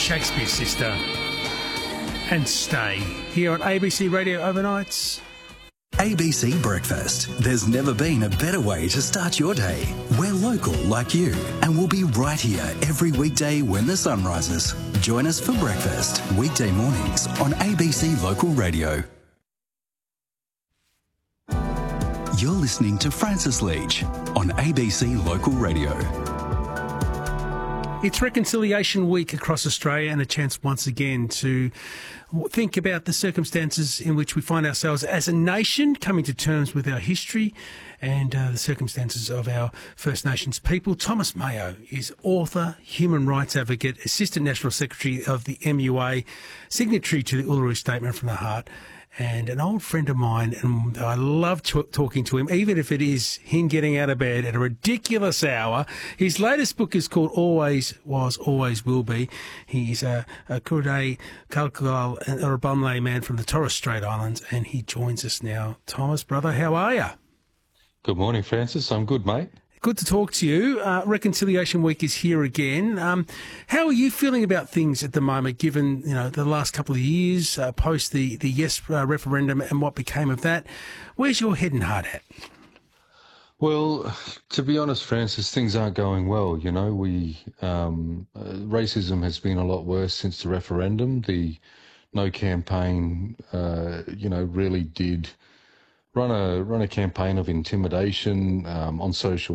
Shakespears Sister and Stay here on ABC Radio Overnights. ABC Breakfast. There's never been a better way to start your day. We're local like you, and we'll be right here every weekday when the sun rises. Join us for breakfast, weekday mornings on ABC Local Radio. You're listening to Francis Leach on ABC Local Radio. It's Reconciliation Week across Australia and a chance once again to think about the circumstances in which we find ourselves as a nation, coming to terms with our history and the circumstances of our First Nations people. Thomas Mayo is author, human rights advocate, Assistant National Secretary of the MUA, signatory to the Uluru Statement from the Heart, and an old friend of mine, and I love talking to him, even if it is him getting out of bed at a ridiculous hour. His latest book is called Always Was, Always Will Be. He's a Kurde, Kalkal and Urubamle man from the Torres Strait Islands, and he joins us now. Thomas, brother, how are you? Good morning, Francis. I'm good, mate. Good to talk to you. Reconciliation Week is here again. How are you feeling about things at the moment, given the last couple of years post the yes referendum and what became of that? Where's your head and heart at? Well, to be honest, Francis, things aren't going well. Racism has been a lot worse since the referendum. The No campaign, really did run a campaign of intimidation on social